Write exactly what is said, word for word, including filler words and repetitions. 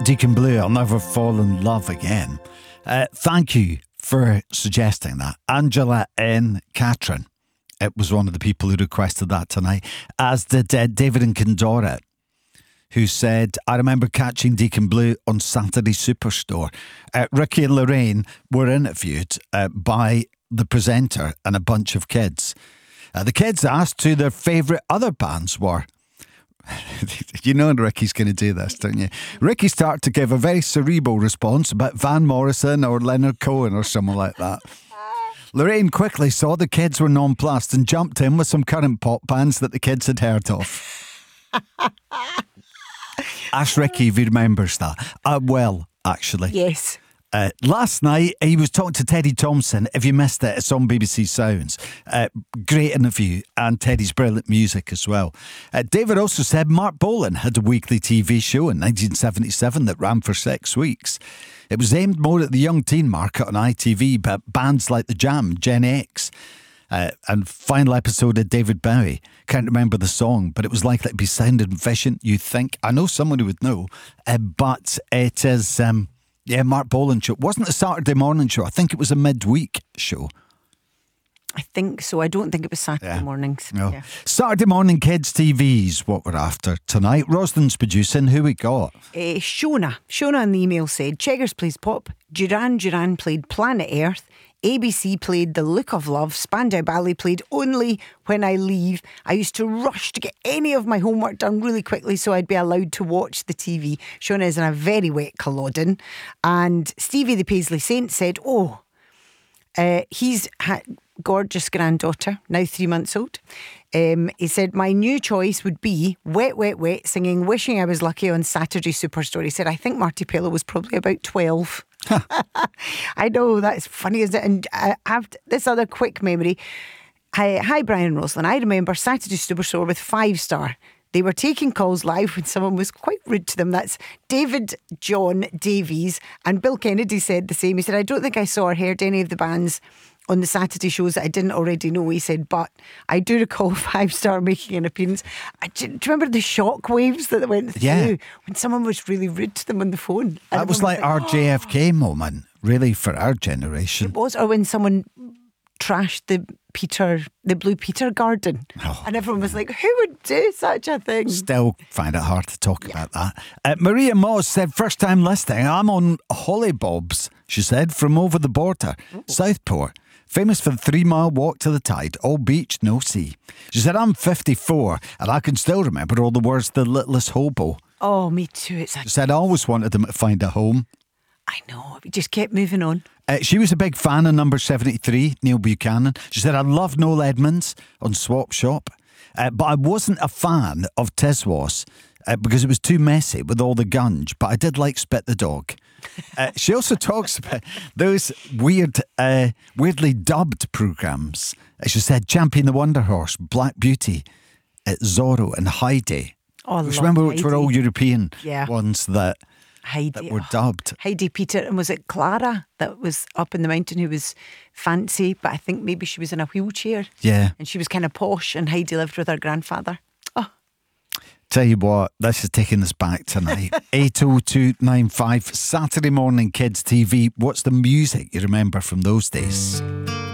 Deacon Blue, I'll Never Fall in Love Again. Uh, thank you for suggesting that. Angela N. Catron, it was one of the people who requested that tonight, as did uh, David and Condora, who said, I remember catching Deacon Blue on Saturday Superstore. Uh, Ricky and Lorraine were interviewed uh, by the presenter and a bunch of kids. Uh, the kids asked who their favourite other bands were. You know Ricky's going to do this, don't you? Ricky started to give a very cerebral response about Van Morrison or Leonard Cohen or someone like that. Lorraine quickly saw the kids were nonplussed and jumped in with some current pop bands that the kids had heard of. Ask Ricky if he remembers that. Uh, well, actually. Yes. Uh, last night, he was talking to Teddy Thompson. If you missed it, it's on B B C Sounds. Uh, great interview, and Teddy's brilliant music as well. Uh, David also said Mark Bolan had a weekly T V show in nineteen seventy-seven that ran for six weeks. It was aimed more at the young teen market on I T V, but bands like The Jam, Gen X, uh, and final episode of David Bowie. Can't remember the song, but it was likely to be Sound and Vision, you think. I know someone who would know, uh, but it is... Um, Yeah, Mark Bolan show. It wasn't a Saturday morning show. I think it was a midweek show. I think so. I don't think it was Saturday Yeah. mornings. No. Yeah. Saturday morning kids T V's what we're after tonight. Roslin's producing. Who we got? Uh, Shona. Shona in the email said, Cheggers plays pop, Duran Duran played Planet Earth, A B C played The Look of Love, Spandau Ballet played Only When I Leave. I used to rush to get any of my homework done really quickly so I'd be allowed to watch the T V. Shona is in a very wet Culloden. And Stevie the Paisley Saint said, oh, uh, he's had gorgeous granddaughter, now three months old. Um, he said, my new choice would be Wet, Wet, Wet, singing Wishing I Was Lucky on Saturday Superstore. He said, I think Marty Pello was probably about twelve. I know, that's funny, isn't it? And I have this other quick memory. Hi, hi Brian and Roslyn. I remember Saturday Superstore with Five Star. They were taking calls live when someone was quite rude to them. That's David John Davies. And Bill Kennedy said the same. He said, I don't think I saw or heard any of the bands on the Saturday shows that I didn't already know. He said, but I do recall Five Star making an appearance. I, do, do you remember the shock waves that went through Yeah. when someone was really rude to them on the phone? And That was everyone like our J F K moment, really, for our generation. It was, or when someone trashed the Peter, the Blue Peter Garden, Oh. and everyone was like, "Who would do such a thing?" Still find it hard to talk about that. Uh, Maria Moss said, first time listening, I'm on Hollybobs, she said, from over the border, Ooh. Southport. Famous for the three mile walk to the tide, all beach, no sea. She said, I'm fifty-four and I can still remember all the words The Littlest Hobo. Oh, me too. It's a She said, I always wanted them to find a home. I know, we just kept moving on. Uh, she was a big fan of number seventy-three, Neil Buchanan. She said, I love Noel Edmonds on Swap Shop, uh, but I wasn't a fan of Tiswas uh, because it was too messy with all the gunge, but I did like Spit the Dog. Uh, she also talks about those weird, uh, weirdly dubbed programmes. Uh, she said, Champion the Wonder Horse, Black Beauty, uh, Zorro and Heidi. Oh, I Which love remember which Heidi. were all European Yeah. ones that... Heidi, that were oh, dubbed. Heidi Peter, and was it Clara that was up in the mountain who was fancy, but I think maybe she was in a wheelchair. Yeah. And she was kind of posh, and Heidi lived with her grandfather. Oh, Tell you what, this is taking us back tonight. eight oh two nine five, Saturday morning kids T V. What's the music you remember from those days?